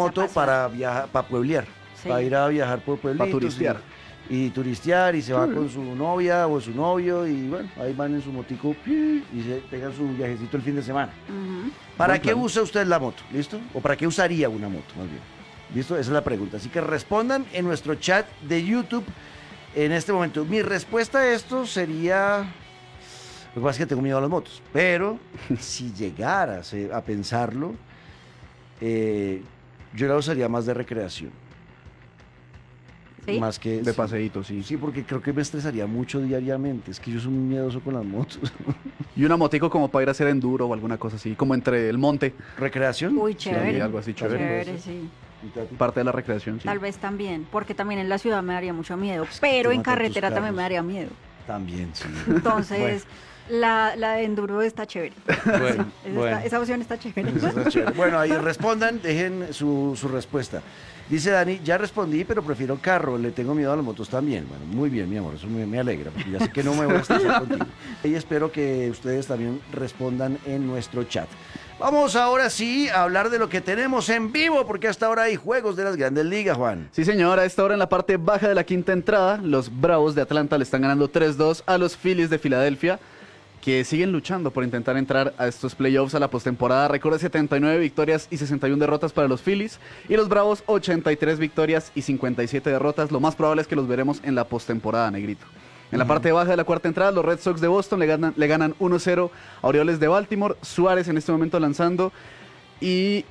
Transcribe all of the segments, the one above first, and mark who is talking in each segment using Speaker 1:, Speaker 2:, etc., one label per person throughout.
Speaker 1: moto
Speaker 2: pasear.
Speaker 1: para viajar, para pueblear,
Speaker 2: Sí.
Speaker 1: para ir a viajar por pueblitos.
Speaker 3: Para turistear.
Speaker 1: Y turistear, y se va con su novia o su novio, y bueno, ahí van en su motico y se pegan su viajecito el fin de semana.
Speaker 2: Ujú.
Speaker 1: ¿Para
Speaker 3: Buen
Speaker 1: qué
Speaker 3: plan.
Speaker 1: usa usted la moto? ¿Listo? ¿O para qué usaría una moto, más bien? ¿Listo? Esa es la pregunta. Así que respondan en nuestro chat de YouTube en este momento. Mi respuesta a esto sería... Lo que pasa es que tengo miedo a las motos. Pero si llegaras a pensarlo, yo la usaría más de recreación.
Speaker 2: ¿Sí?
Speaker 1: Más que...
Speaker 3: De paseíto, sí.
Speaker 1: Sí, porque creo que me estresaría mucho diariamente. Es que yo soy muy miedoso con las motos.
Speaker 3: Y una motico como para ir a hacer enduro o alguna cosa así, como entre el monte.
Speaker 1: ¿Recreación?
Speaker 2: Uy,
Speaker 3: Sí,
Speaker 2: chévere.
Speaker 3: algo así chévere.
Speaker 2: Chévere, sí.
Speaker 1: ¿Y Tati?
Speaker 3: Parte de la recreación, sí.
Speaker 2: Tal vez también, porque también en la ciudad me daría mucho miedo, pero en
Speaker 1: te matan tus
Speaker 2: carretera también
Speaker 1: carros.
Speaker 2: me daría miedo.
Speaker 1: También, sí.
Speaker 2: Entonces, la de enduro está chévere.
Speaker 1: Bueno,
Speaker 2: Esa opción está chévere.
Speaker 1: Eso está chévere. Bueno, ahí respondan, dejen su respuesta. Dice Dani, ya respondí, pero prefiero carro, le tengo miedo a las motos también. Bueno, muy bien, mi amor, eso me alegra, porque ya sé que no me voy a estresar contigo. Y espero que ustedes también respondan en nuestro chat. Vamos ahora sí a hablar de lo que tenemos en vivo, porque hasta ahora hay juegos de las Grandes Ligas, Juan.
Speaker 3: Sí, señor, a esta hora en la parte baja de la quinta entrada, los Bravos de Atlanta le están ganando 3-2 a los Phillies de Filadelfia, que siguen luchando por intentar entrar a estos playoffs a la postemporada. Recuerda 79 victorias y 61 derrotas para los Phillies, y los Bravos 83 victorias y 57 derrotas. Lo más probable es que los veremos en la postemporada, negrito. En la parte baja de la cuarta entrada, los Red Sox de Boston le ganan 1-0 a Orioles de Baltimore. Suárez en este momento lanzando. Y,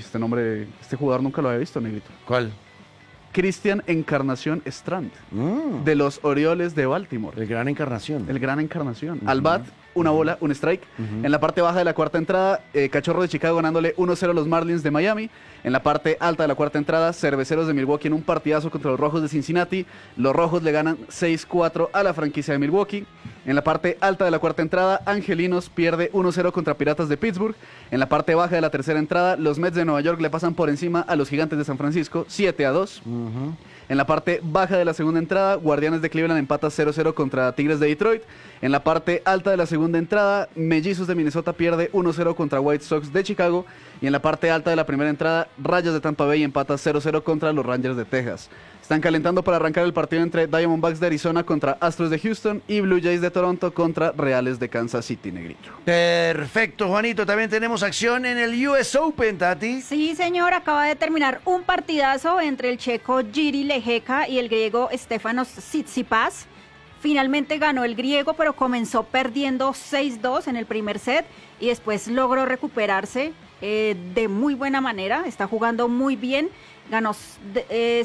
Speaker 3: este jugador nunca lo había visto, negrito.
Speaker 1: ¿Cuál?
Speaker 3: Cristian Encarnación Strand, de los Orioles de Baltimore.
Speaker 1: El Gran Encarnación.
Speaker 3: El gran Encarnación. Al bat, una bola, un strike. En la parte baja de la cuarta entrada, Cachorros de Chicago ganándole 1-0 a los Marlins de Miami. En la parte alta de la cuarta entrada, Cerveceros de Milwaukee en un partidazo contra los Rojos de Cincinnati. Los Rojos le ganan 6-4 a la franquicia de Milwaukee. En la parte alta de la cuarta entrada, Angelinos pierde 1-0 contra Piratas de Pittsburgh. En la parte baja de la tercera entrada, los Mets de Nueva York le pasan por encima a los Gigantes de San Francisco 7-2. En la parte baja de la segunda entrada, Guardianes de Cleveland empata 0-0 contra Tigres de Detroit. En la parte alta de la segunda entrada, Mellizos de Minnesota pierde 1-0 contra White Sox de Chicago. Y en la parte alta de la primera entrada, Rayos de Tampa Bay empata 0-0 contra los Rangers de Texas. Están calentando para arrancar el partido entre Diamondbacks de Arizona contra Astros de Houston y Blue Jays de Toronto contra Reales de Kansas City, negrito.
Speaker 1: Perfecto, Juanito. También tenemos acción en el US Open, Tati.
Speaker 2: Sí, señor, acaba de terminar un partidazo entre el checo Jiri Lehecka y el griego Stefanos Tsitsipas. Finalmente ganó el griego, pero comenzó perdiendo 6-2 en el primer set y después logró recuperarse de muy buena manera. Está jugando muy bien. Ganó 6-1,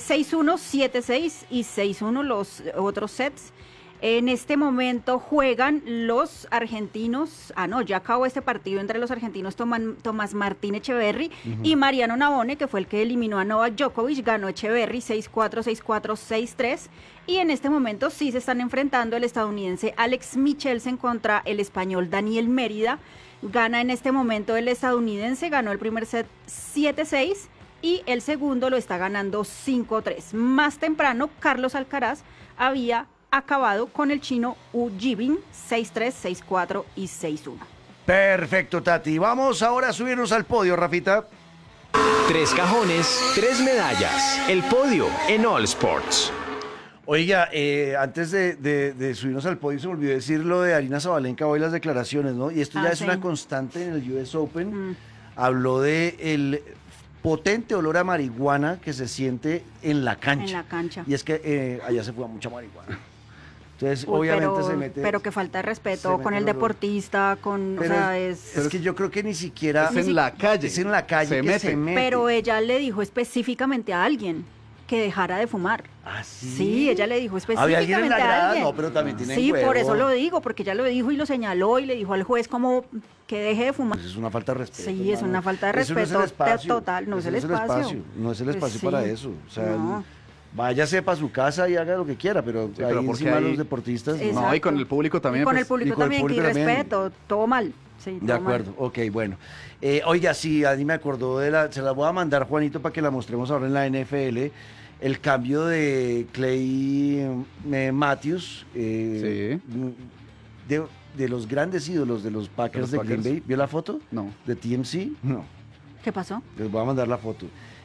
Speaker 2: 7-6 y 6-1 los otros sets. En este momento juegan los argentinos, ya acabó este partido entre los argentinos Tomás Martín Echeverry y Mariano Navone, que fue el que eliminó a Novak Djokovic. Ganó Echeverry 6-4, 6-4, 6-3 y en este momento sí se están enfrentando el estadounidense Alex Michelsen contra el español Daniel Mérida. Gana en este momento el estadounidense, ganó el primer set 7-6 y el segundo lo está ganando 5-3. Más temprano, Carlos Alcaraz había acabado con el chino Wu Jibin 6-3, 6-4 y 6-1.
Speaker 1: Perfecto, Tati. Vamos ahora a subirnos al podio, Rafita.
Speaker 4: 3 cajones, 3 medallas. El podio en All Sports.
Speaker 1: Oiga, antes de subirnos al podio se me olvidó decir lo de Arina Zabalenka hoy, las declaraciones, ¿no? Y esto ya es
Speaker 2: sí.
Speaker 1: una constante en el US Open. Habló de el potente olor a marihuana que se siente en la cancha.
Speaker 2: En la cancha.
Speaker 1: Y es que allá se fuma mucha marihuana. Entonces,
Speaker 2: Uy,
Speaker 1: obviamente se mete...
Speaker 2: pero que falta de
Speaker 1: se
Speaker 2: respeto
Speaker 1: mete
Speaker 2: con el
Speaker 1: el olor.
Speaker 2: deportista, con,
Speaker 1: Pero
Speaker 2: o sea,
Speaker 1: es que yo creo que ni siquiera...
Speaker 3: Es en la calle.
Speaker 1: Es en la calle
Speaker 3: Se
Speaker 1: que
Speaker 3: mete.
Speaker 1: se mete.
Speaker 2: Pero ella le dijo específicamente a alguien que dejara de fumar.
Speaker 1: ¿Ah, sí?
Speaker 2: Sí, ella le dijo
Speaker 1: ¿Había alguien en
Speaker 2: específicamente
Speaker 1: la
Speaker 2: a
Speaker 1: grada?
Speaker 2: alguien.
Speaker 1: No, pero también tienen
Speaker 2: Sí,
Speaker 1: huevo.
Speaker 2: por eso lo digo, porque ella lo dijo y lo señaló y le dijo al juez como que deje de fumar.
Speaker 1: Pues es una falta de respeto.
Speaker 2: Sí, es
Speaker 1: hermano.
Speaker 2: una falta de
Speaker 1: Eso no es el
Speaker 2: respeto
Speaker 1: espacio.
Speaker 2: total, no es el
Speaker 1: Ese
Speaker 2: espacio.
Speaker 1: No es el
Speaker 2: Pues
Speaker 1: espacio
Speaker 2: sí.
Speaker 1: para eso. O sea,
Speaker 2: No.
Speaker 1: váyase para su casa y haga lo que quiera, pero
Speaker 3: Sí,
Speaker 1: ahí
Speaker 3: pero porque
Speaker 1: encima
Speaker 3: ahí-
Speaker 1: los deportistas...
Speaker 2: Exacto.
Speaker 3: No, y con el público también.
Speaker 2: Y con
Speaker 3: pues,
Speaker 2: el público
Speaker 1: y con el
Speaker 2: también,
Speaker 1: público
Speaker 2: que
Speaker 1: también.
Speaker 2: irrespeto, todo mal. Sí,
Speaker 1: De
Speaker 2: todo mal.
Speaker 1: acuerdo, ok, bueno. Oiga, sí, a mí me acordó se la voy a mandar, Juanito, para que la mostremos ahora en la NFL. El cambio de Clay Matthews, de los grandes ídolos de los Packers de Green
Speaker 3: Packers.
Speaker 1: Bay. ¿Vio la foto?
Speaker 3: No.
Speaker 1: ¿De TMC? No.
Speaker 2: ¿Qué pasó?
Speaker 1: Les voy a mandar la foto.